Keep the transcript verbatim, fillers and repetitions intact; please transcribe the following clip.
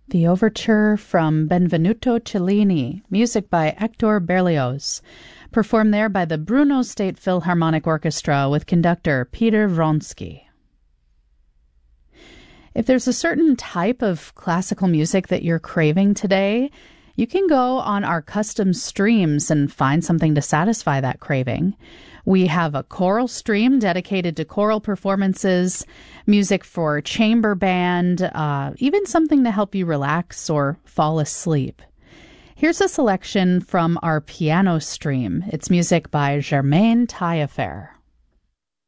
The overture from Benvenuto Cellini, music by Hector Berlioz, performed there by the Brno State Philharmonic Orchestra with conductor Peter Vronsky. If there's a certain type of classical music that you're craving today, you can go on our custom streams and find something to satisfy that craving. We have a choral stream dedicated to choral performances, music for chamber band, uh, even something to help you relax or fall asleep. Here's a selection from our piano stream. It's music by Germaine Taillefer.